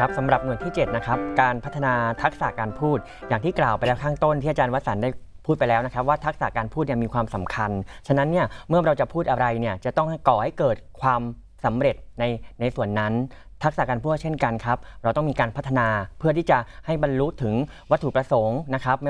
ครับสำหรับหน่วยที่7นะครับการพัฒนาทักษะการพูดอย่างที่กล่าวไปแล้วข้างต้นที่อาจารย์วสันต์ได้พูดไปแล้วนะครับว่าทักษะการพูดมีความสำคัญฉะนั้นเนี่ยเมื่อเราจะพูดอะไรเนี่ยจะต้องก่อให้เกิดความสำเร็จในส่วนนั้นทักษะการพูดเช่นกันครับเราต้องมีการพัฒนาเพื่อที่จะให้บรรลุถึงวัตถุประสงค์นะครับ